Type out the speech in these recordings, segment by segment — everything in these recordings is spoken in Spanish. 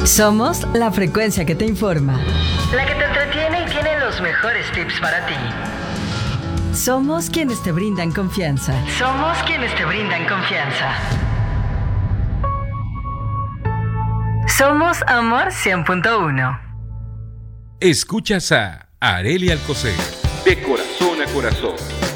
Somos la frecuencia que te informa, la que te entretiene y tiene los mejores tips para ti. Somos quienes te brindan confianza. Somos quienes te brindan confianza. Somos Amor 100.1. Escuchas a Arely Alcocer, de corazón a corazón.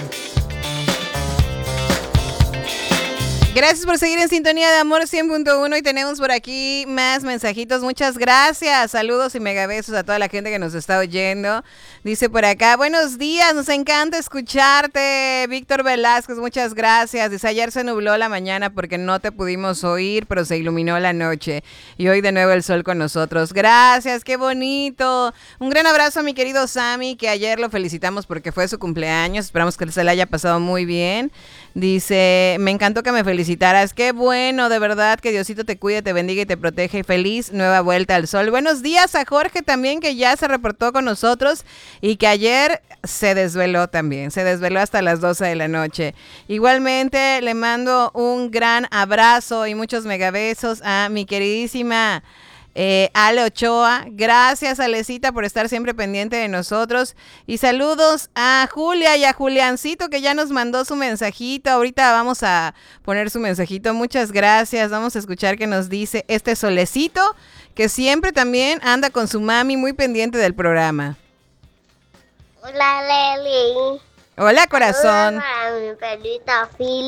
Gracias por seguir en sintonía de Amor 100.1 y tenemos por aquí más mensajitos. Muchas gracias. Saludos y megabesos a toda la gente que nos está oyendo. Dice por acá, buenos días, nos encanta escucharte. Víctor Velázquez, muchas gracias. Dice, ayer se nubló la mañana porque no te pudimos oír, pero se iluminó la noche. Y hoy de nuevo el sol con nosotros. Gracias, qué bonito. Un gran abrazo a mi querido Sammy, que ayer lo felicitamos porque fue su cumpleaños. Esperamos que se le haya pasado muy bien. Dice, me encantó que me felicitaras. Qué bueno, de verdad, que Diosito te cuide, te bendiga y te protege. Y feliz nueva vuelta al sol. Buenos días a Jorge también, que ya se reportó con nosotros y que ayer se desveló también. Se desveló hasta las 12 de la noche. Igualmente le mando un gran abrazo y muchos megabesos a mi queridísima Ale Ochoa. Gracias, Alecita, por estar siempre pendiente de nosotros. Y saludos a Julia y a Juliancito, que ya nos mandó su mensajito. Ahorita vamos a poner su mensajito. Muchas gracias. Vamos a escuchar qué nos dice este solecito, que siempre también anda con su mami muy pendiente del programa. Hola, Leli. Hola, corazón. Hola para mi perrita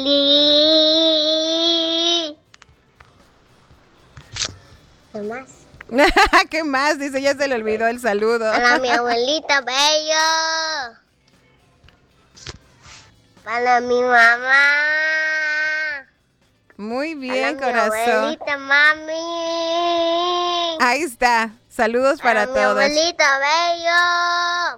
Philly. ¿Qué más? ¿Qué más? Dice, ya se le olvidó el saludo. Para mi abuelita Bello. Para mi mamá. Muy bien, para corazón. Mi abuelita mami. Ahí está. Saludos para mi todos. abuelita Bello.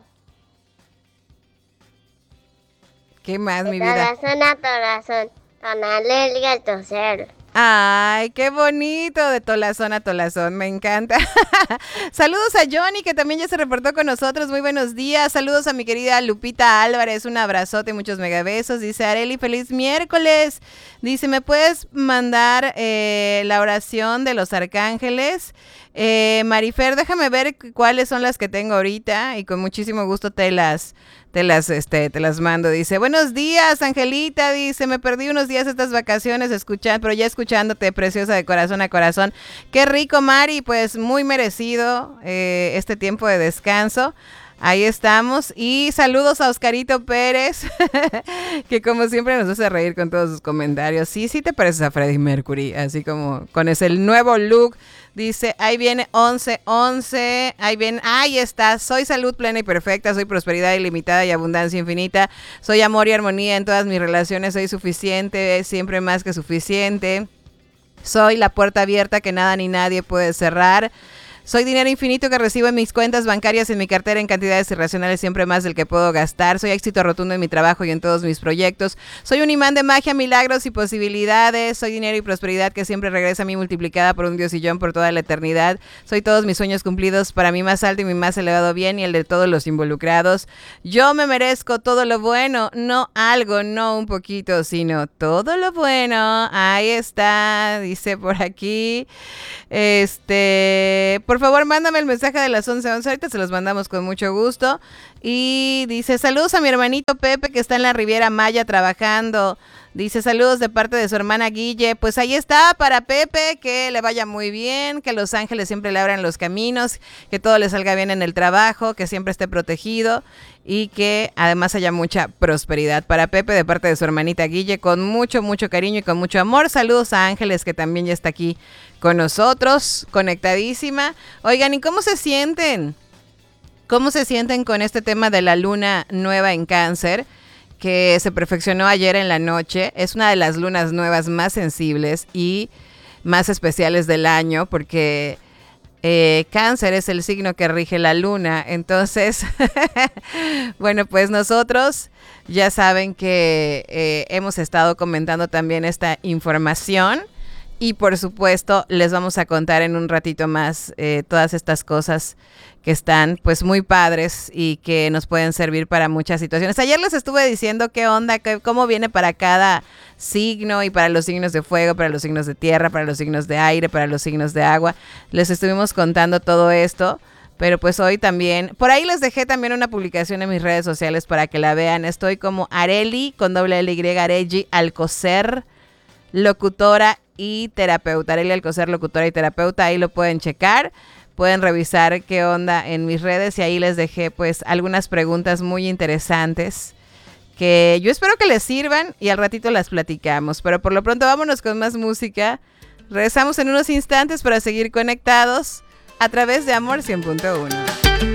¿Qué más, mi de vida? Corazón a corazón. Con Alergia al toser. Ay, qué bonito, de tolazón a tolazón, me encanta. Saludos a Johnny, que también ya se reportó con nosotros. Muy buenos días. Saludos a mi querida Lupita Álvarez, un abrazote, muchos megabesos. Dice Arely, feliz miércoles. Dice, ¿me puedes mandar la oración de los arcángeles? Marifer, déjame ver cuáles son las que tengo ahorita y con muchísimo gusto te las mando. Dice, buenos días, Angelita. Dice, me perdí unos días estas vacaciones pero ya escuchándote, preciosa, de corazón a corazón. Qué rico, Mari, pues muy merecido este tiempo de descanso. Ahí estamos. Y saludos a Oscarito Pérez, que como siempre nos hace reír con todos sus comentarios. Sí te pareces a Freddie Mercury, así como con ese nuevo look. Dice, ahí viene 1111, ahí está, soy salud plena y perfecta, soy prosperidad ilimitada y abundancia infinita, soy amor y armonía en todas mis relaciones, soy suficiente, siempre más que suficiente, soy la puerta abierta que nada ni nadie puede cerrar. Soy dinero infinito que recibo en mis cuentas bancarias, en mi cartera, en cantidades irracionales, siempre más del que puedo gastar. Soy éxito rotundo en mi trabajo y en todos mis proyectos. Soy un imán de magia, milagros y posibilidades. Soy dinero y prosperidad que siempre regresa a mí multiplicada por un diosillón por toda la eternidad. Soy todos mis sueños cumplidos para mi más alto y mi más elevado bien y el de todos los involucrados. Yo me merezco todo lo bueno, no algo, no un poquito, sino todo lo bueno. Ahí está, dice por aquí. Por favor, mándame el mensaje de las 11:11. Ahorita se los mandamos con mucho gusto. Y dice, saludos a mi hermanito Pepe, que está en la Riviera Maya trabajando. Dice, saludos de parte de su hermana Guille. Pues ahí está, para Pepe, que le vaya muy bien, que los ángeles siempre le abran los caminos, que todo le salga bien en el trabajo, que siempre esté protegido y que además haya mucha prosperidad para Pepe de parte de su hermanita Guille, con mucho, mucho cariño y con mucho amor. Saludos a Ángeles, que también ya está aquí con nosotros, conectadísima. Oigan, ¿y cómo se sienten? ¿Cómo se sienten con este tema de la luna nueva en Cáncer, que se perfeccionó ayer en la noche? Es una de las lunas nuevas más sensibles y más especiales del año, porque Cáncer es el signo que rige la luna. Entonces, bueno, pues nosotros ya saben que hemos estado comentando también esta información, Y por supuesto, les vamos a contar en un ratito más todas estas cosas que están pues muy padres y que nos pueden servir para muchas situaciones. Ayer les estuve diciendo qué onda, cómo viene para cada signo y para los signos de fuego, para los signos de tierra, para los signos de aire, para los signos de agua. Les estuvimos contando todo esto, pero pues hoy también, por ahí les dejé también una publicación en mis redes sociales para que la vean. Estoy como Arely, con doble L Y, Arely Alcocer, locutora y terapeuta. Arely Alcocer, locutora y terapeuta. Ahí lo pueden checar. Pueden revisar qué onda en mis redes y ahí les dejé pues algunas preguntas muy interesantes que yo espero que les sirvan y al ratito las platicamos. Pero por lo pronto vámonos con más música. Regresamos en unos instantes para seguir conectados a través de Amor 100.1.